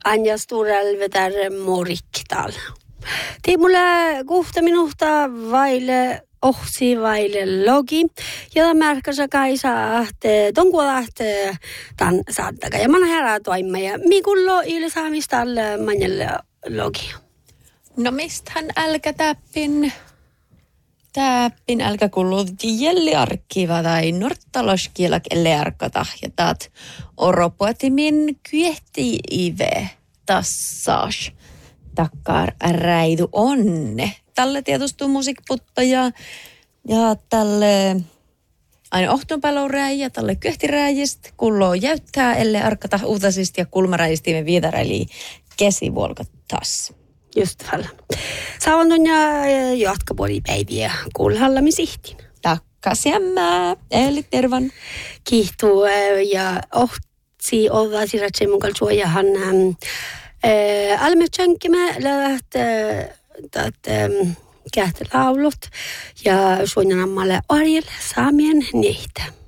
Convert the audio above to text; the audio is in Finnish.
Anja Sturelvetar moriktal. Tii mulle 6 minuuttia vaille ohsi vaille logi. Ja märkäsä Kaisa, että tonkuolahte tämän saattaka. Ja mä herää toimme ja mikullo ile saamista alle manjalle logi. No mistähän älkä täppin älkä kullut jälli arkkiva tai norttaloskielak elle arkata. Ja taat oropuetimin kyehti ive tassas takkar räidu onne. Tälle tietostuu musiikkiputta ja tälle aina ohtonpälon ja tälle kyhtiräjistä kulloo jäyttää elle arkata uutasista ja kulmaräjistiimen viitaräili kesivuolkat taas. Just tällä. Saavan tunnia jatkapuolipäiviä kuulhallami sihtin. Takkas jämmää, eli tervan. Kiihtuu ja ohtsi olla siratse mukaan suojahan almetsänkimä lähtee kähtä laulut ja suonjanammalle arjelle saamien niitä.